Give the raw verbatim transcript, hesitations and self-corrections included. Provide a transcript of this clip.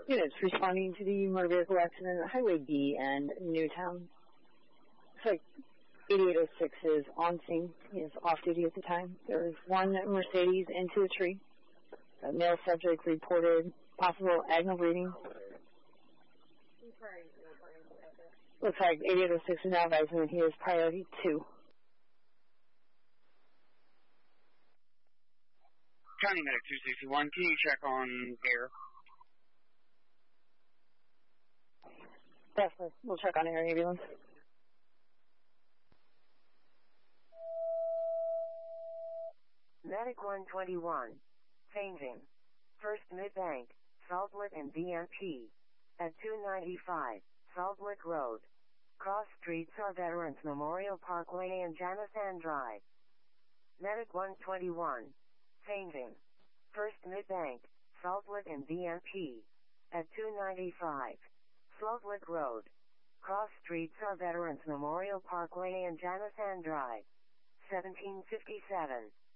Units responding to the motor vehicle accident at Highway B and Newtown. Looks like eighty-eight oh six is on scene. He is off duty at the time. There is one Mercedes into a tree. A male subject reported possible agonal bleeding. Looks like eighty-eight oh six is now advising that he is priority two. County Medic two sixty-one, can you check on air? Definitely. We'll check on air ambulance. Medic one twenty-one. Changing. First Mid-Bank, Saltlick and B M P. At two ninety-five, Saltlick Road. Cross streets are Veterans Memorial Parkway and Janathan Drive. Medic one twenty-one. Changing. First Mid-Bank, Saltlick and B M P. At two ninety-five, Saltlick Road. Cross streets are Veterans Memorial Parkway and Janathan Drive. seventeen fifty-seven.